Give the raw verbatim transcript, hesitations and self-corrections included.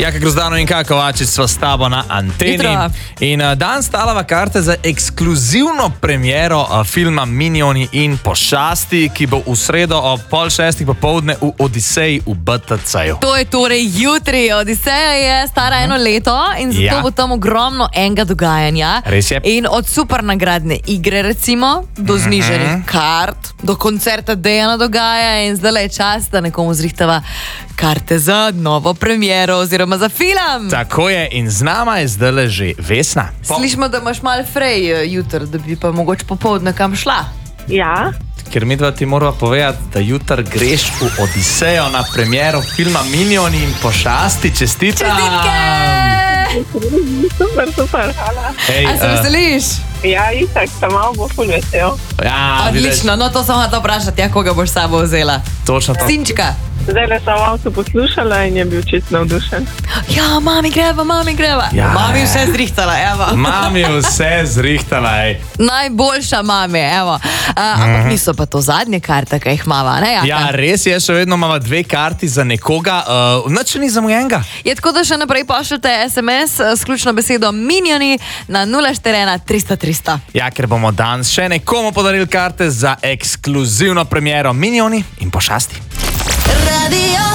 Jaka Grozdano in Kaka Kovačič sva s tabo na anteni. Jutro. In uh, danes stalava karta za ekskluzivno premiero uh, filma Minioni in pošasti, ki bo v sredo ob pol šestih popovdne v Odiseji v B T C-ju. To je torej jutri. Odiseja je stara eno leto in zato Ja. bo tam ogromno enega dogajanja. Res je. In od super nagradne igre recimo, do znižanih kart, do koncerta Dejana dogaja in zdaj je čas, da nekomu zrihtava karte za novo premiero oziroma za film. Tako je, in z nama je zdaj že Vesna. Po, Slišimo, da imaš malo frej eh, jutr, da bi pa mogoče popovdne kam šla. Ja, ker mi dva ti morava povedati, da jutr greš v Odisejo na premiero filma Minioni in pošasti. Čestitam! Čestitke! super, super, hvala. Hej, A se uh, veseliš? Ja, itak, tam malo bo ful vesel. ja, Odlično, no to sem hotela vprašati, ja, koga boš s sabo vzela. vidiš, točno to. Sinčka. Zdaj le sem avto poslušala in je bil čist navdušen. Ja, mami greva, mami greva. Ja. Mami vse zrihtala, evo. Mami je vse zrihtala, ej. Najboljša mami, evo. Uh, ampak niso pa to zadnje karte, ki jih imava, ne? Jaka? Ja, res je, še vedno imamo dve karti za nekoga, uh, nič ni zamujenega. Je tako, da še naprej pošljete S M S s ključno besedo Minioni na nula štiri ena tristo tristo. Ja, ker bomo danes še nekomu podarili karte za ekskluzivno premiero Minioni in pošasti. Radio